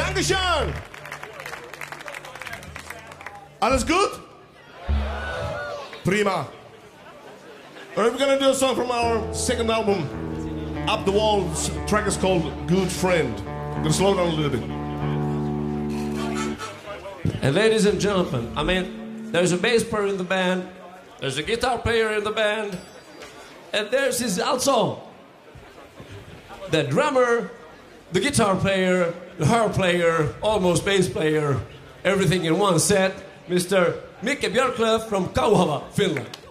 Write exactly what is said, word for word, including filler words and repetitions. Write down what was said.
Dankeschön! Alles gut? Prima. We're gonna do a song from our second album, Up the Wall. This track is called Good Friend. I'm gonna slow down a little bit. And ladies and gentlemen, I mean, there's a bass player in the band, there's a guitar player in the band, and there's his also the drummer, the guitar player, the harp player, almost bass player, everything in one set, Mister Micke Björklöf from Kauhava, Finland.